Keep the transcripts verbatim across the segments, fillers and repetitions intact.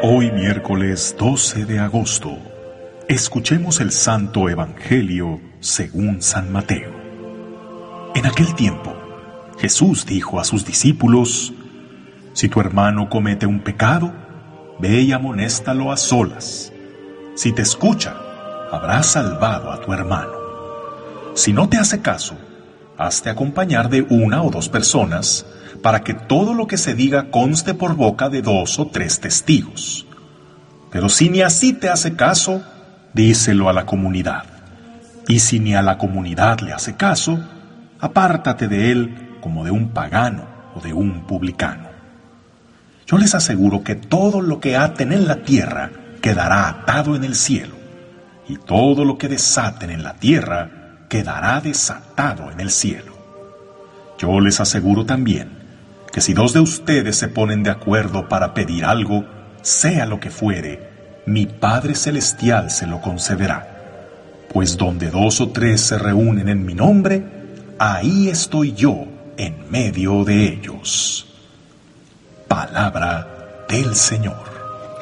Hoy miércoles doce de agosto, escuchemos el Santo Evangelio según San Mateo. En aquel tiempo, Jesús dijo a sus discípulos: Si tu hermano comete un pecado, ve y amonéstalo a solas. Si te escucha, habrás salvado a tu hermano. Si no te hace caso, hazte acompañar de una o dos personas, para que todo lo que se diga conste por boca de dos o tres testigos. Pero si ni así te hace caso, díselo a la comunidad. Y si ni a la comunidad le hace caso, apártate de él como de un pagano o de un publicano. Yo les aseguro que todo lo que aten en la tierra quedará atado en el cielo, y todo lo que desaten en la tierra quedará desatado en el cielo. Yo les aseguro también que si dos de ustedes se ponen de acuerdo para pedir algo, sea lo que fuere, mi Padre Celestial se lo concederá. Pues donde dos o tres se reúnen en mi nombre, ahí estoy yo en medio de ellos. Palabra del Señor.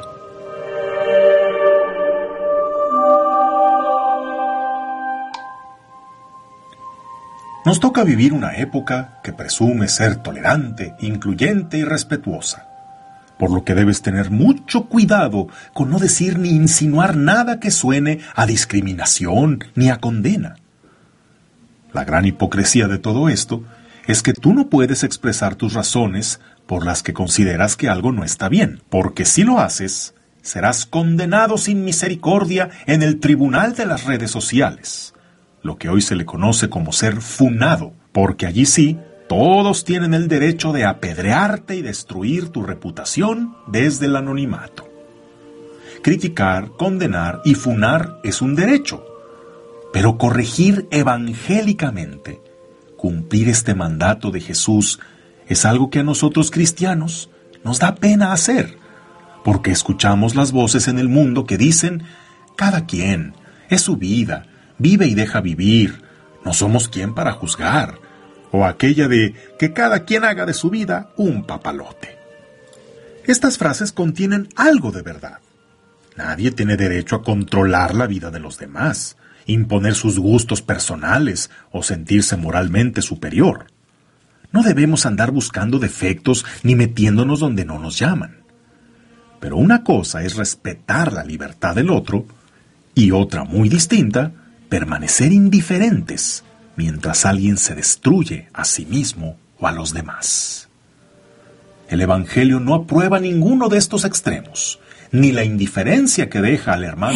Nos toca vivir una época que presume ser tolerante, incluyente y respetuosa, por lo que debes tener mucho cuidado con no decir ni insinuar nada que suene a discriminación ni a condena. La gran hipocresía de todo esto es que tú no puedes expresar tus razones por las que consideras que algo no está bien, porque si lo haces, serás condenado sin misericordia en el tribunal de las redes sociales, lo que hoy se le conoce como ser funado, porque allí sí, todos tienen el derecho de apedrearte y destruir tu reputación desde el anonimato. Criticar, condenar y funar es un derecho, pero corregir evangélicamente, cumplir este mandato de Jesús, es algo que a nosotros cristianos nos da pena hacer, porque escuchamos las voces en el mundo que dicen: cada quien, es su vida, vive y deja vivir, no somos quien para juzgar, o aquella de que cada quien haga de su vida un papalote. Estas frases contienen algo de verdad. Nadie tiene derecho a controlar la vida de los demás, imponer sus gustos personales o sentirse moralmente superior. No debemos andar buscando defectos ni metiéndonos donde no nos llaman. Pero una cosa es respetar la libertad del otro y otra muy distinta, permanecer indiferentes mientras alguien se destruye a sí mismo o a los demás. El Evangelio no aprueba ninguno de estos extremos, ni la indiferencia que deja al hermano